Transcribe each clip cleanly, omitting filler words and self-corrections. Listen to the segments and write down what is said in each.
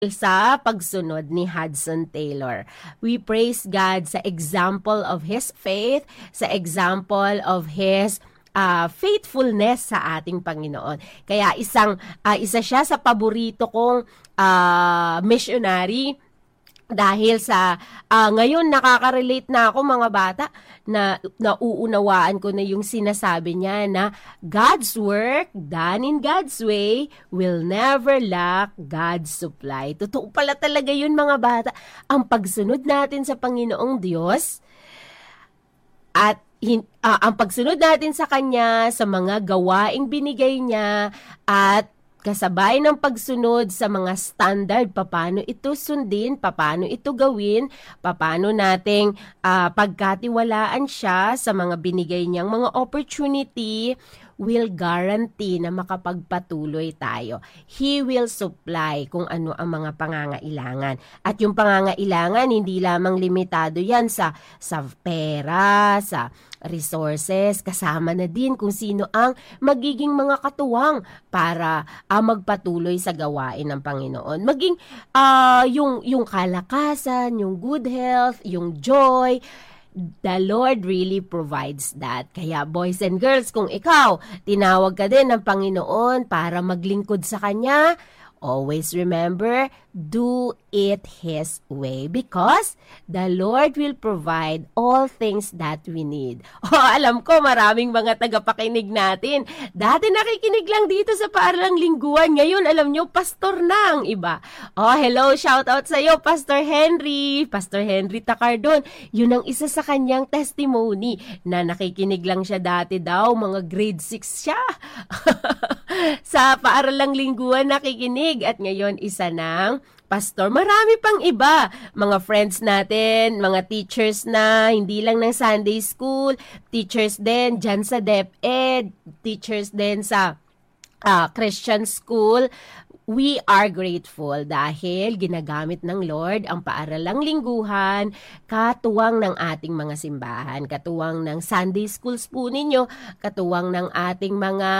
sa pagsunod ni Hudson Taylor. We praise God sa example of his faith, sa example of his faithfulness sa ating Panginoon. Kaya isa siya sa paborito kong missionary dahil sa ngayon nakaka-relate na ako mga bata na nauunawaan ko na yung sinasabi niya na God's work done in God's way will never lack God's supply. Totoo pala talaga yun mga bata. Ang pagsunod natin sa Panginoong Diyos at ang pagsunod natin sa Kanya, sa mga gawaing binigay niya at kasabay ng pagsunod sa mga standard, paano ito sundin, paano ito gawin, paano nating pagkatiwalaan siya sa mga binigay niyang mga opportunity, will guarantee na makapagpatuloy tayo. He will supply kung ano ang mga pangangailangan. At yung pangangailangan, hindi lamang limitado yan sa pera, sa resources, kasama na din kung sino ang magiging mga katuwang para magpatuloy sa gawain ng Panginoon. Maging yung kalakasan, yung good health, yung joy, the Lord really provides that. Kaya boys and girls, kung ikaw, tinawag ka din ng Panginoon para maglingkod sa Kanya, always remember, do it His way because the Lord will provide all things that we need. Alam ko, maraming mga tagapakinig natin. Dati nakikinig lang dito sa Paaralang Lingguhan. Ngayon, alam nyo, pastor na ang iba. Hello, shout out sa iyo, Pastor Henry. Pastor Henry Tacardon. Yun ang isa sa kanyang testimony na nakikinig lang siya dati daw. Mga grade 6 siya. Sa Paaralang Lingguhan nakikinig at ngayon isa ng pastor. Marami pang iba, mga friends natin, mga teachers na, hindi lang ng Sunday School, teachers din dyan sa DepEd, teachers din sa Christian School. We are grateful dahil ginagamit ng Lord ang Paaralang Lingguhan, katuwang ng ating mga simbahan, katuwang ng Sunday schools po ninyo, katuwang ng ating mga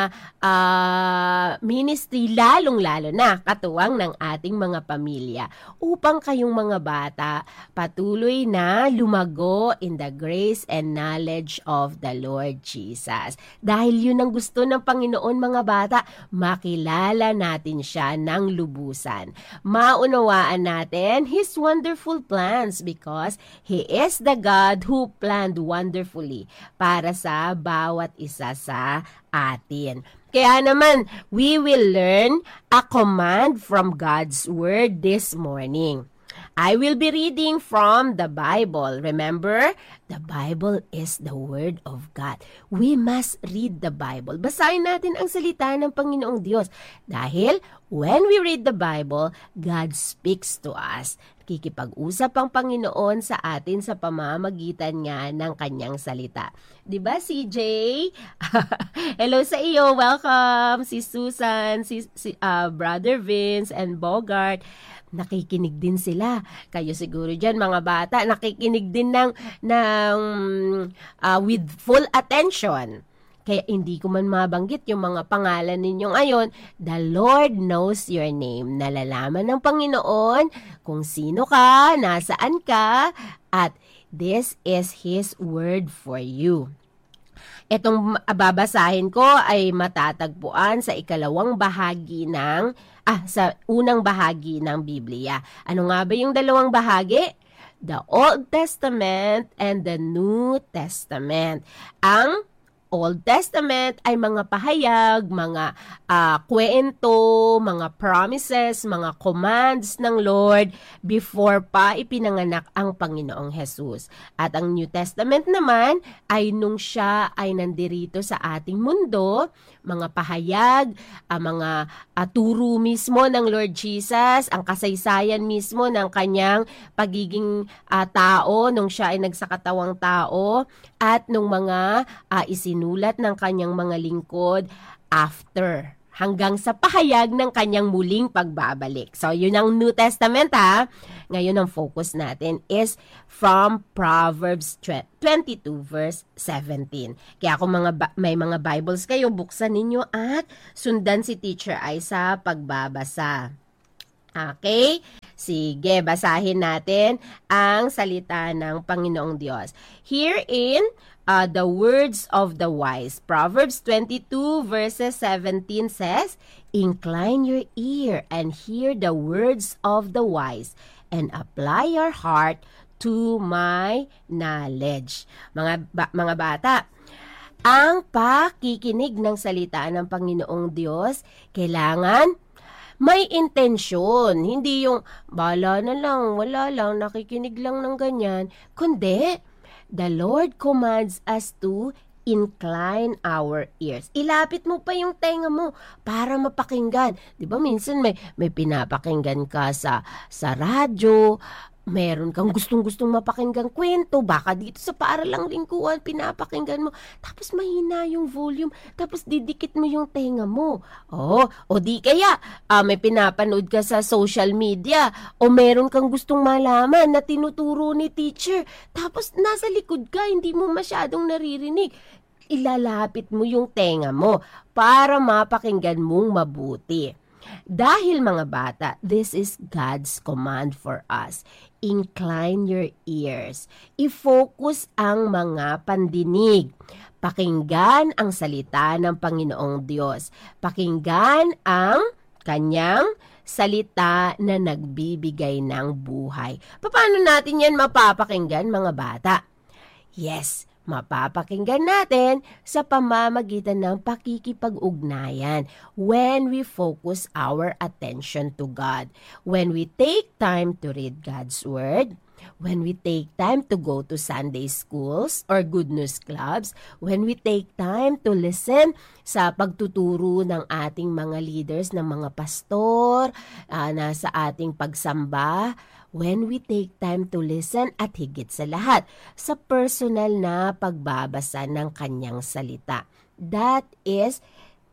ministry, lalong-lalo na katuwang ng ating mga pamilya, upang kayong mga bata patuloy na lumago in the grace and knowledge of the Lord Jesus. Dahil yun ang gusto ng Panginoon mga bata, makilala natin siya ng lubusan. Maunawaan natin His wonderful plans because He is the God who planned wonderfully para sa bawat isa sa atin. Kaya naman, we will learn a command from God's Word this morning. I will be reading from the Bible. Remember, the Bible is the Word of God. We must read the Bible. Basahin natin ang salita ng Panginoong Diyos. Dahil when we read the Bible, God speaks to us. Kikipag-usap ang Panginoon sa atin sa pamamagitan nga ng kanyang salita. Diba, CJ? Hello sa iyo. Welcome. Si Susan, si Brother Vince, and Bogart. Nakikinig din sila. Kayo siguro dyan, mga bata, nakikinig din with full attention. Kaya hindi ko man mabanggit yung mga pangalan ninyo ngayon. The Lord knows your name. Nalalaman ng Panginoon kung sino ka, nasaan ka, at this is His word for you. Itong babasahin ko ay matatagpuan sa sa unang bahagi ng Biblia. Ano nga ba yung dalawang bahagi? The Old Testament and the New Testament. Ang Old Testament ay mga pahayag, mga kwento, mga promises, mga commands ng Lord before pa ipinanganak ang Panginoong Jesus. At ang New Testament naman ay nung siya ay nandirito sa ating mundo, mga pahayag, mga turo mismo ng Lord Jesus, ang kasaysayan mismo ng kanyang pagiging tao nung siya ay nagsakatawang tao, at nung mga isinulat ng kanyang mga lingkod after, hanggang sa pahayag ng kanyang muling pagbabalik. So, yun ang New Testament ha. Ngayon ang focus natin is from Proverbs 22 verse 17. Kaya kung may mga Bibles kayo, buksan ninyo at sundan si Teacher Ai sa pagbabasa. Okay? Sige, basahin natin ang salita ng Panginoong Diyos. Here in the words of the wise. Proverbs 22 verses 17 says, "Incline your ear and hear the words of the wise, and apply your heart to my knowledge." Mga bata, ang pakikinig ng salita ng Panginoong Diyos, kailangan may intensyon. Hindi yung, bala na lang, wala lang, nakikinig lang ng ganyan. Kundi, the Lord commands us to incline our ears. Ilapit mo pa yung tenga mo para mapakinggan. 'Di ba minsan may pinapakinggan ka sa radyo, meron kang gustong-gustong mapakinggan kwento, baka dito sa paaralang lingkuhan pinapakinggan mo, tapos mahina yung volume, tapos didikit mo yung tenga mo. O di kaya may pinapanood ka sa social media o meron kang gustong malaman na tinuturo ni teacher, tapos nasa likod ka, hindi mo masyadong naririnig. Ilalapit mo yung tenga mo para mapakinggan mong mabuti. Dahil mga bata, this is God's command for us. Incline your ears. I-focus ang mga pandinig. Pakinggan ang salita ng Panginoong Diyos. Pakinggan ang kanyang salita na nagbibigay ng buhay. Paano natin yan mapapakinggan, mga bata? Yes, mapapakinggan natin sa pamamagitan ng pakikipag-ugnayan when we focus our attention to God. When we take time to read God's Word, when we take time to go to Sunday schools or good news clubs, when we take time to listen sa pagtuturo ng ating mga leaders, ng mga pastor, na sa ating pagsamba, when we take time to listen at higit sa lahat, sa personal na pagbabasa ng kanyang salita. That is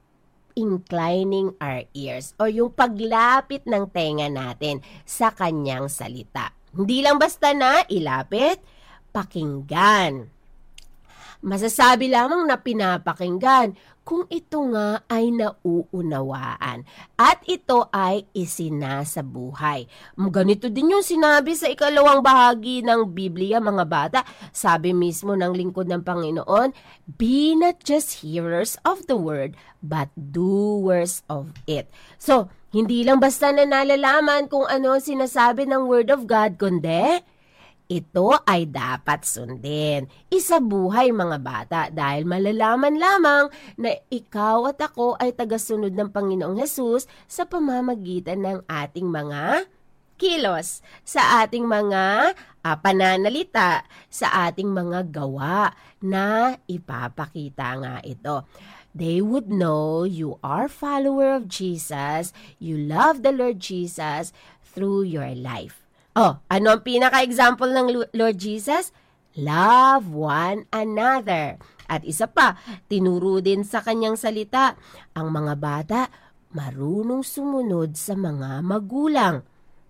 inclining our ears o yung paglapit ng tenga natin sa kanyang salita. Hindi lang basta na ilapit, pakinggan. Masasabi lamang na pinapakinggan kung ito nga ay nauunawaan at ito ay isinasabuhay. Ganito din yung sinabi sa ikalawang bahagi ng Biblia, mga bata. Sabi mismo ng lingkod ng Panginoon, "Be not just hearers of the word, but doers of it." So, hindi lang basta na nalalaman kung ano sinasabi ng Word of God, kundi ito ay dapat sundin. Isabuhay, mga bata, dahil malalaman lamang na ikaw at ako ay tagasunod ng Panginoong Hesus sa pamamagitan ng ating mga kilos, sa ating mga pananalita, sa ating mga gawa na ipapakita nga ito. They would know you are follower of Jesus, you love the Lord Jesus through your life. Ano ang pinaka-example ng Lord Jesus? Love one another. At isa pa, tinuro din sa kanyang salita, ang mga bata marunong sumunod sa mga magulang.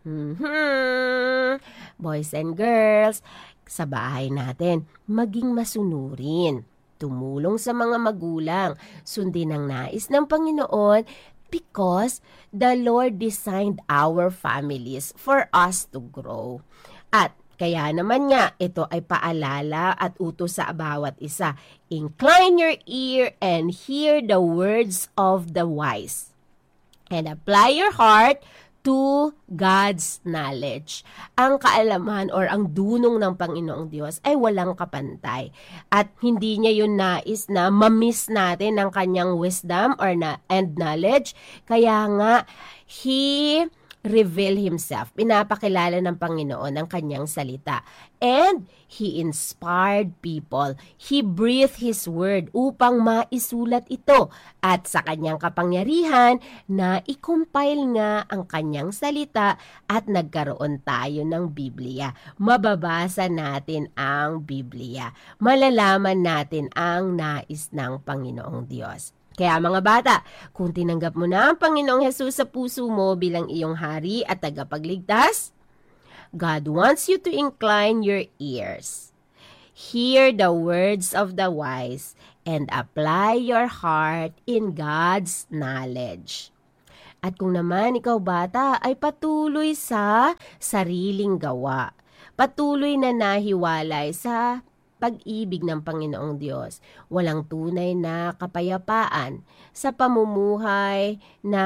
Boys and girls, sa bahay natin, maging masunurin. Tumulong sa mga magulang, sundin ang nais ng Panginoon, because the Lord designed our families for us to grow. At kaya naman nga, ito ay paalala at utos sa bawat isa. Incline your ear and hear the words of the wise, and apply your heart to God's knowledge. Ang kaalaman or ang dunong ng Panginoong Diyos ay walang kapantay. At hindi niya yun nais na ma-miss natin ang kanyang wisdom and knowledge. Kaya nga, He reveal Himself. Pinapakilala ng Panginoon ang kanyang salita. And He inspired people. He breathed His word upang maisulat ito. At sa kanyang kapangyarihan na i-compile nga ang kanyang salita at nagkaroon tayo ng Biblia. Mababasa natin ang Biblia. Malalaman natin ang nais ng Panginoong Diyos. Kaya mga bata, kung tinanggap mo na ang Panginoong Hesus sa puso mo bilang iyong hari at tagapagligtas, God wants you to incline your ears, hear the words of the wise, and apply your heart in God's knowledge. At kung naman ikaw bata ay patuloy sa sariling gawa, patuloy na nahiwalay sa pag-ibig ng Panginoong Diyos, walang tunay na kapayapaan sa pamumuhay na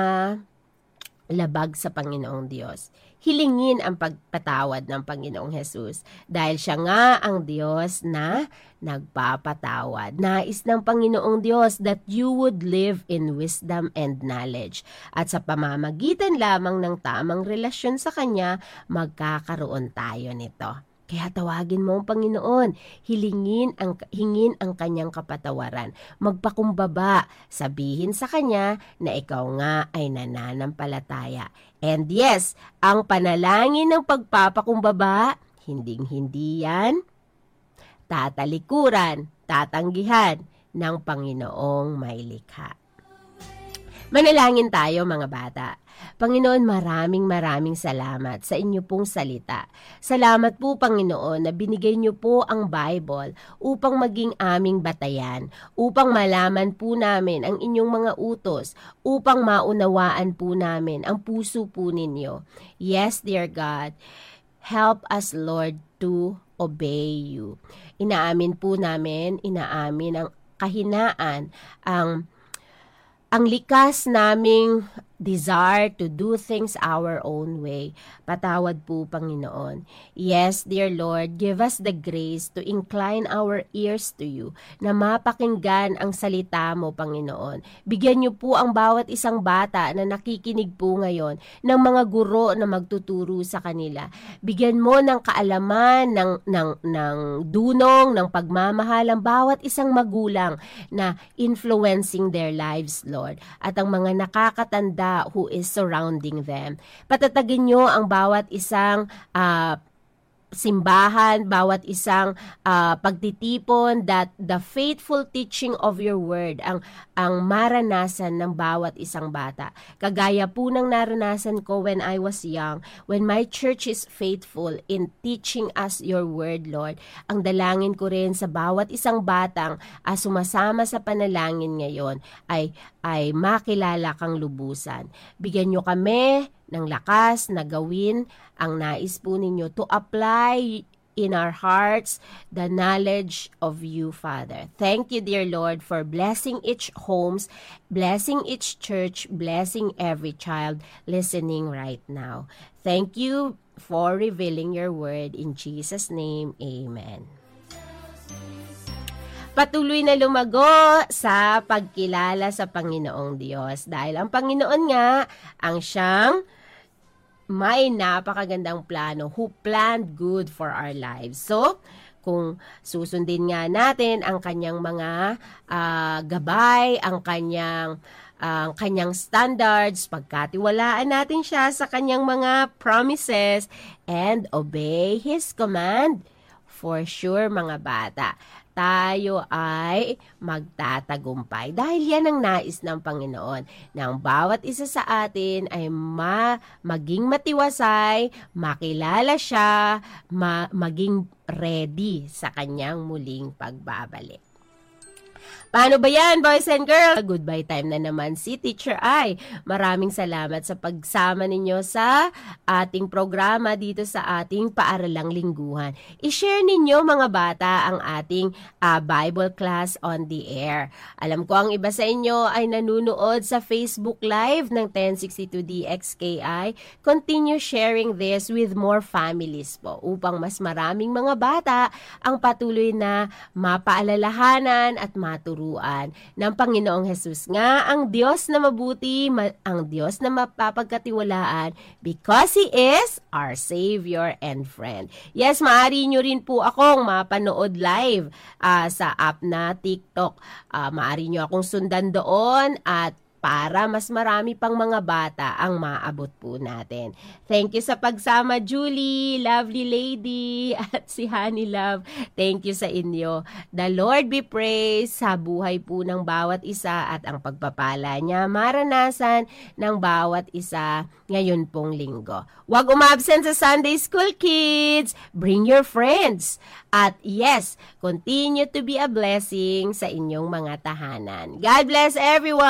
labag sa Panginoong Diyos. Hilingin ang pagpatawad ng Panginoong Hesus dahil siya nga ang Diyos na nagpapatawad. Nais ng Panginoong Diyos that you would live in wisdom and knowledge. At sa pamamagitan lamang ng tamang relasyon sa Kanya, magkakaroon tayo nito. Kaya tawagin mo ang Panginoon, hingin ang kanyang kapatawaran, magpakumbaba, sabihin sa kanya na ikaw nga ay nananampalataya. And yes, ang panalangin ng pagpapakumbaba, hinding-hindi yan tatalikuran, tatanggihan ng Panginoong may likha. Manalangin tayo mga bata. Panginoon, maraming salamat sa inyo pong salita. Salamat po, Panginoon, na binigay niyo po ang Bible upang maging aming batayan, upang malaman po namin ang inyong mga utos, upang maunawaan po namin ang puso po ninyo. Yes, dear God, help us, Lord, to obey you. Inaamin po namin, inaamin ang kahinaan, ang likas naming desire to do things our own way. Patawad po, Panginoon. Yes, dear Lord, give us the grace to incline our ears to you, na mapakinggan ang salita mo, Panginoon. Bigyan niyo po ang bawat isang bata na nakikinig po ngayon ng mga guro na magtuturo sa kanila. Bigyan mo ng kaalaman, ng dunong, ng pagmamahal ang bawat isang magulang na influencing their lives, Lord. At ang mga nakakatanda who is surrounding them. Patatagin nyo ang bawat isang simbahan, bawat isang pagtitipon, that the faithful teaching of your word ang maranasan ng bawat isang bata. Kagaya po ng naranasan ko when I was young, when my church is faithful in teaching us your word, Lord. Ang dalangin ko rin sa bawat isang batang sumasama sa panalangin ngayon ay makilala kang lubusan. Bigyan nyo kami ng lakas na gawin ang nais po ninyo, to apply in our hearts the knowledge of you, Father. Thank you, dear Lord, for blessing each homes, blessing each church, blessing every child listening right now. Thank you for revealing your word. In Jesus' name, amen. Patuloy na lumago sa pagkilala sa Panginoong Diyos dahil ang Panginoon nga ang siyang may napakagandang plano, who planned good for our lives. So, kung susundin nga natin ang kanyang mga gabay, ang kanyang standards, pagkatiwalaan natin siya sa kanyang mga promises, and obey His command, for sure mga bata, tayo ay magtatagumpay. Dahil yan ang nais ng Panginoon, na ang bawat isa sa atin ay maging matiwasay, makilala siya, maging ready sa kanyang muling pagbabalik. Paano ba yan, boys and girls? Goodbye time na naman si Teacher Ai. Maraming salamat sa pagsama ninyo sa ating programa dito sa ating Paaralang Lingguhan. I-share ninyo mga bata ang ating Bible class on the air. Alam ko ang iba sa inyo ay nanunood sa Facebook Live ng 1062 DXKI. Continue sharing this with more families po upang mas maraming mga bata ang patuloy na mapaalalahanan at maturuan ng Panginoong Hesus nga ang Diyos na mabuti, ang Diyos na mapapagkatiwalaan, because He is our Savior and friend. Yes, maaari nyo rin po akong mapanood live sa app na TikTok. Maaari nyo akong sundan doon at para mas marami pang mga bata ang maabot po natin. Thank you sa pagsama, Julie, lovely lady, at si Honey Love. Thank you sa inyo. The Lord be praised sa buhay po ng bawat isa at ang pagpapala niya maranasan ng bawat isa ngayon pong linggo. Huwag umabsent sa Sunday School, kids! Bring your friends! At yes, continue to be a blessing sa inyong mga tahanan. God bless everyone!